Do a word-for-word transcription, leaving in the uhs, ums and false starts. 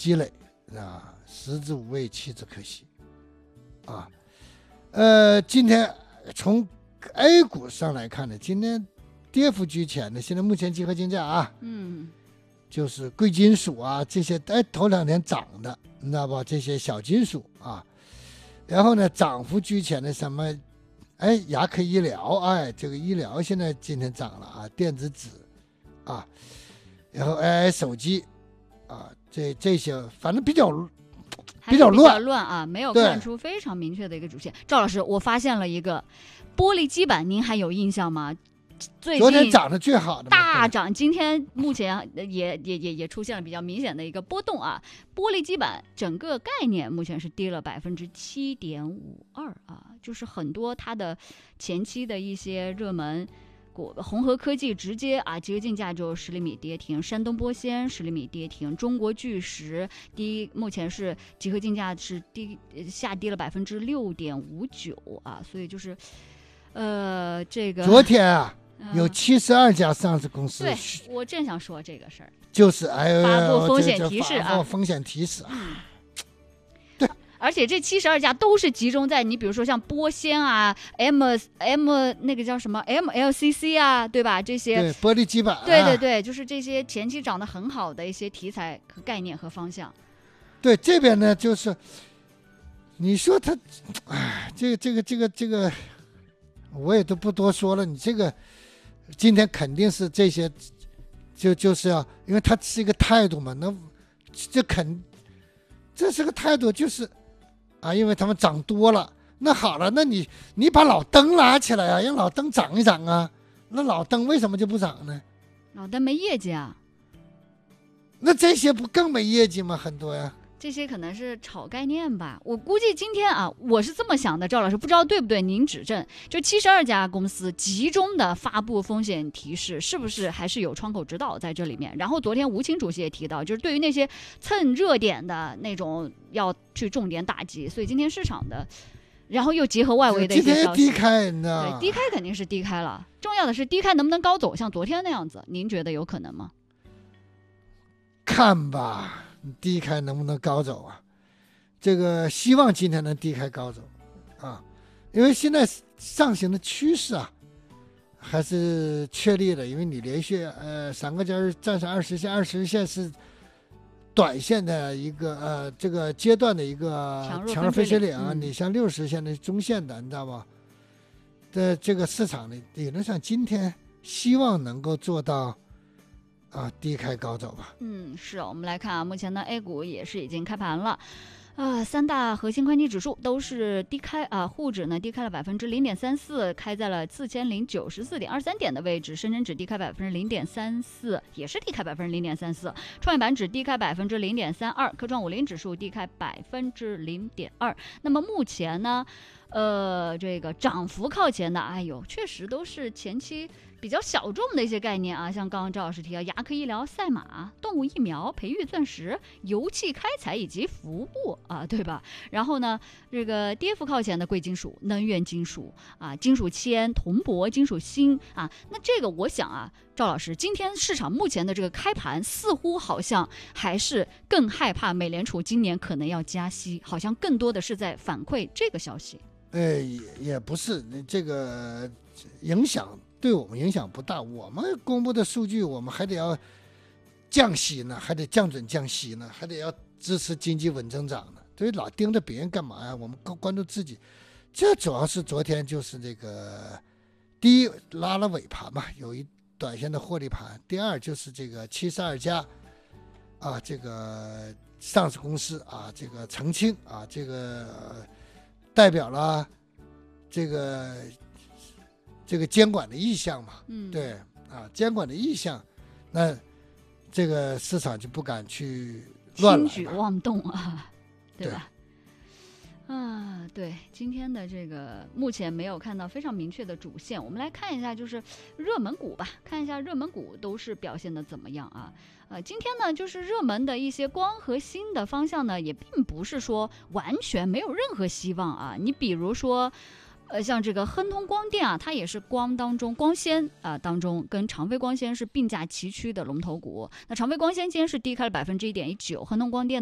积累啊，食之无味，弃之可惜啊。呃，今天从 A 股上来看呢，今天跌幅居前的，现在目前集合竞价啊， 嗯， 就是贵金属啊这些，哎，头两天涨的，你知道吧？这些小金属啊，然后呢，涨幅居前的什么，哎，牙科医疗，哎，这个医疗现在今天涨了啊，电子纸啊，然后 A I 手机啊，这这些反正比较比较乱， 比较乱啊，没有看出非常明确的一个主线。赵老师，我发现了一个玻璃基板，您还有印象吗？最近昨天涨得最好的大涨，今天目前也也也也出现了比较明显的一个波动啊。玻璃基板整个概念目前是跌了百分之七点五二啊，就是很多它的前期的一些热门。红河科技直接啊，集合竞价就十厘米跌停，山东玻纤十厘米跌停，中国巨石低目前是集合竞价是低下跌了百分之六点五九啊，所以就是呃这个昨天啊。有七十二家上市公司， 对，我正想说这个事儿， 就是哎， 发布风险提示啊， 风险提示啊， 嗯， 对， 而且这七十二家都是集中在你比如说像玻纤啊 ，M M 那个叫什么 M L C C 啊，对吧？这些对玻璃基板、啊， 对对对，就是这些前期涨得很好的一些题材和概念和方向。 对这边呢，就是你说它，哎，这个这个这个这个，我也都不多说了，你这个。今天肯定是这些，就就是要，因为它是一个态度嘛，那这肯，这是个态度，就是啊，因为他们涨多了，那好了，那你你把老登拉起来啊，让老登涨一涨啊，那老登为什么就不涨呢？ 老登没业绩啊， 那这些不更没业绩吗？很多呀。 这些可能是炒概念吧，我估计今天啊，我是这么想的，赵老师不知道对不对，您指正。就七十二家公司集中的发布风险提示，是不是还是有窗口指导在这里面？然后昨天吴清主席也提到，就是对于那些蹭热点的那种要去重点打击，所以今天市场的，然后又结合外围的一些消息， 今天低开呢， 对，低开肯定是低开了，重要的是低开能不能高走，像昨天那样子，您觉得有可能吗？ 看吧。低开能不能高走啊？这个希望今天能低开高走啊，因为现在上行的趋势啊还是确立的，因为你连续呃三个针站上二十线，二十线是短线的一个呃这个阶段的一个强弱分水岭啊， 嗯、 你像六十线的中线的，你知道吗？的这个市场呢，理论上今天希望能够做到。啊，低开高走吧。 嗯，是、哦，我们来看啊，目前呢 A 股也是已经开盘了，啊、呃，三大核心宽基指数都是低开啊，沪指呢低开了百分之零点三四，开在了四千零九十四点二三点的位置，深圳指低开百分之零点三四，也是低开百分之零点三四，创业板指低开百分之零点三二，科创五零指数低开百分之零点二。那么目前呢，呃，这个涨幅靠前的，哎呦，确实都是前期。比较小众的一些概念啊，像刚刚赵老师提到牙科医疗、赛马、动物疫苗、培育钻石、油气开采以及服务啊，对吧？然后呢，这个跌幅靠前的贵金属、能源金属啊、金属铅、铜箔、金属锌啊，那这个我想啊，赵老师，今天市场目前的这个开盘似乎好像还是更害怕美联储今年可能要加息，好像更多的是在反馈这个消息。 呃，也也不是这个影响。对我们影响不大，我们公布的数据我们还得要降息呢，还得降准降息呢，还得要支持经济稳增长呢，所以老盯着别人干嘛呀？我们更关注自己。这主要是昨天就是这个第一拉了尾盘嘛，有一短线的获利盘，第二就是这个七十二家啊这个上市公司啊这个澄清啊这个代表了这个这个监管的意向嘛， 嗯， 对啊，监管的意向，那这个市场就不敢去乱来， 轻举妄动啊，对吧？对啊，对，今天的这个目前没有看到非常明确的主线，我们来看一下就是热门股吧，看一下热门股都是表现的怎么样啊？呃，今天呢，就是热门的一些光和锌的方向呢，也并不是说完全没有任何希望啊。你比如说。呃，像这个亨通光电啊，它也是光当中光纤啊、呃、当中跟长飞光纤是并驾齐驱的龙头股。那长飞光纤今天是低开了百分之一点一九，亨通光电。